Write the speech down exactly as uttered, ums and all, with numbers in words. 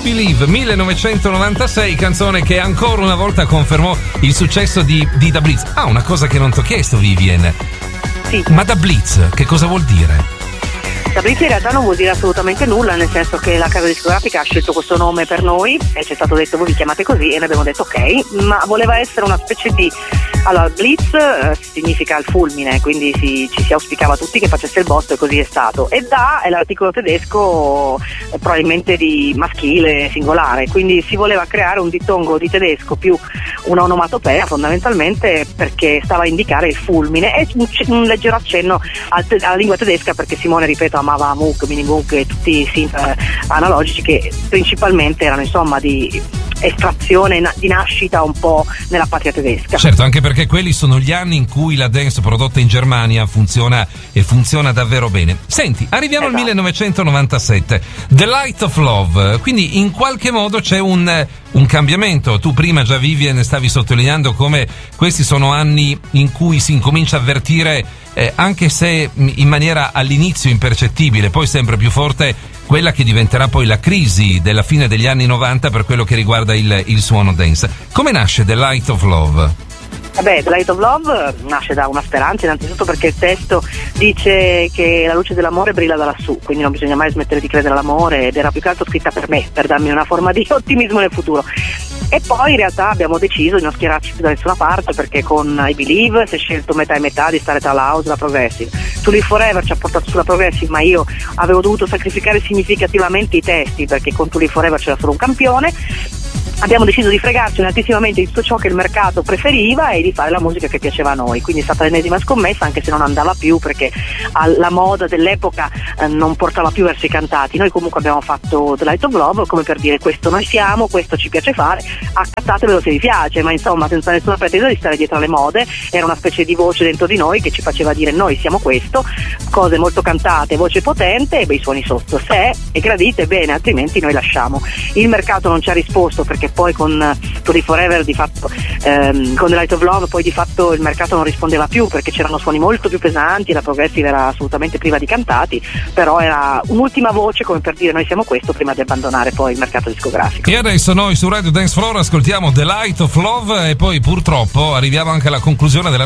Believe millenovecentonovantasei, canzone che ancora una volta confermò il successo di, di Da Blitz. Ah, una cosa che non ti ho chiesto, Vivien. Sì. Ma Da Blitz che cosa vuol dire? Da Blitz in realtà non vuol dire assolutamente nulla, nel senso che la casa discografica ha scelto questo nome per noi e ci è stato detto voi vi chiamate così e noi abbiamo detto ok, ma voleva essere una specie di... Allora, Blitz eh, significa il fulmine, quindi si, ci si auspicava tutti che facesse il botto e così è stato. E Da è l'articolo tedesco eh, probabilmente di maschile, singolare, quindi si voleva creare un dittongo di tedesco più un'onomatopea fondamentalmente perché stava a indicare il fulmine e un, un leggero accenno al te- alla lingua tedesca perché Simone, ripeto, amava Moog, Mini Moog e tutti i synth eh, analogici che principalmente erano insomma di estrazione na- di nascita un po' nella patria tedesca. Certo, anche perché quelli sono gli anni in cui la dance prodotta in Germania funziona e funziona davvero bene. Senti, arriviamo esatto. al millenovecentonovantasette, The Light of Love, quindi in qualche modo c'è un, un cambiamento. Tu prima già, Vivien, stavi sottolineando come questi sono anni in cui si incomincia a avvertire, eh, anche se in maniera all'inizio impercettibile, poi sempre più forte, quella che diventerà poi la crisi della fine degli anni novanta per quello che riguarda il, il suono dance. Come nasce The Light of Love? Vabbè, The Light of Love nasce da una speranza, innanzitutto perché il testo dice che la luce dell'amore brilla da lassù, quindi non bisogna mai smettere di credere all'amore, ed era più che altro scritta per me, per darmi una forma di ottimismo nel futuro. E poi in realtà abbiamo deciso di non schierarci più da nessuna parte perché con I Believe si è scelto metà e metà di stare tra la house e la progressive. To Live Forever ci ha portato sulla progressive, ma io avevo dovuto sacrificare significativamente i testi perché con To Live Forever c'era solo un campione. Abbiamo deciso di fregarci altissimamente di tutto ciò che il mercato preferiva e di fare la musica che piaceva a noi, quindi è stata l'ennesima scommessa, anche se non andava più perché la moda dell'epoca eh, non portava più verso i cantati. Noi comunque abbiamo fatto The Light of Love come per dire questo noi siamo, questo ci piace fare, accattatevelo se vi piace, ma insomma senza nessuna pretesa di stare dietro alle mode. Era una specie di voce dentro di noi che ci faceva dire noi siamo questo, cose molto cantate, voce potente e bei suoni sotto. Se è gradite bene, altrimenti noi lasciamo. Il mercato non ci ha risposto perché poi con To Live Forever di fatto ehm, con The Light of Love poi di fatto il mercato non rispondeva più perché c'erano suoni molto più pesanti e la progressive era assolutamente priva di cantati, però era un'ultima voce come per dire noi siamo questo prima di abbandonare poi il mercato discografico. E adesso noi su Radio Dance Floor ascoltiamo The Light of Love e poi purtroppo arriviamo anche alla conclusione della